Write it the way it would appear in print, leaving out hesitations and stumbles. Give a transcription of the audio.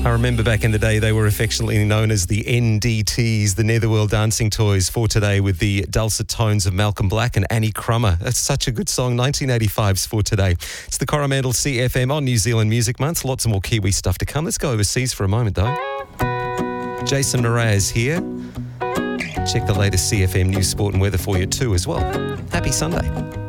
I remember back in the day they were affectionately known as the NDTs, the Netherworld Dancing Toys, for today with the dulcet tones of Malcolm Black and Annie Crummer. That's such a good song, 1985's For Today. It's the Coromandel CFM on New Zealand Music Month. Lots more Kiwi stuff to come. Let's go overseas for a moment though. Jason Mraz here. Check the latest CFM news, sport and weather for you too as well. Happy Sunday.